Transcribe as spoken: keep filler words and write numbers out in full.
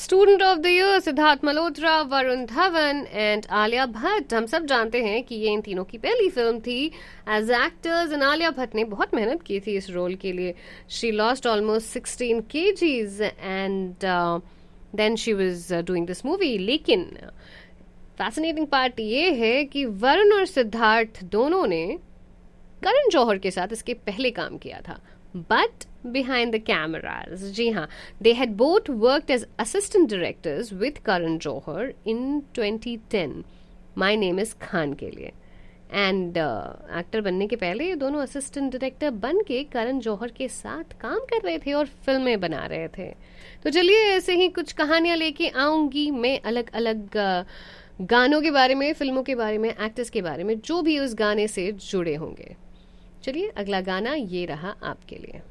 Student of the year Siddharth Malhotra, Varun Dhawan and Alia Bhatt. हम सब जानते हैं कि ये इन तीनों की पहली फिल्म थी as actors and Alia Bhatt ने बहुत मेहनत की थी इस रोल के लिए। She lost almost sixteen KGs and then she was doing this movie. लेकिन फैसिनेटिंग पार्ट ये है कि वरुण और सिद्धार्थ दोनों ने करण जौहर के साथ इसके पहले काम किया था, बट behind the cameras, जी हाँ, they had both worked as assistant directors with Karan Johar in twenty ten My Name is Khan के लिए। एंड एक्टर बनने के पहले ये दोनों असिस्टेंट डायरेक्टर बन के करण जौहर के साथ काम कर रहे थे और फिल्में बना रहे थे। तो चलिए ऐसे ही कुछ कहानियां लेके आऊंगी मैं, अलग अलग गानों के बारे में, फिल्मों के बारे में, एक्टर्स के बारे में, जो भी उस गाने से जुड़े होंगे। चलिए अगला गाना ये रहा आपके लिए।